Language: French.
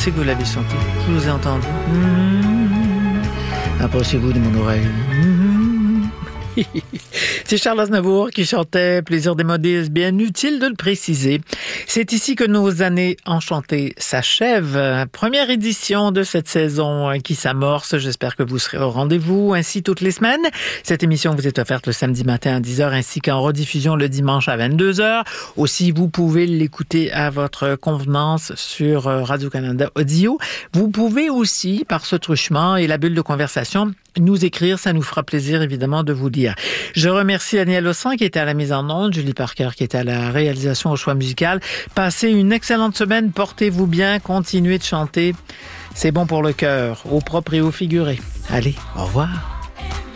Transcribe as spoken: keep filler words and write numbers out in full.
sais que vous l'avez chanté. Je vous ai entendu. Mmh. Approchez-vous de mon oreille. Mmh. C'est Charles Aznavour qui chantait Plaisir des modistes, bien utile de le préciser. C'est ici que nos années enchantées s'achèvent. Première édition de cette saison qui s'amorce. J'espère que vous serez au rendez-vous ainsi toutes les semaines. Cette émission vous est offerte le samedi matin à dix heures ainsi qu'en rediffusion le dimanche à vingt-deux heures. Aussi, vous pouvez l'écouter à votre convenance sur Radio-Canada Audio. Vous pouvez aussi, par ce truchement et la bulle de conversation, nous écrire. Ça nous fera plaisir, évidemment, de vous lire. Je remercie Daniel Ossan qui était à la mise en onde, Julie Parker qui était à la réalisation au choix musical. Passez une excellente semaine, portez-vous bien, continuez de chanter. C'est bon pour le cœur, au propre et au figuré. Allez, au revoir.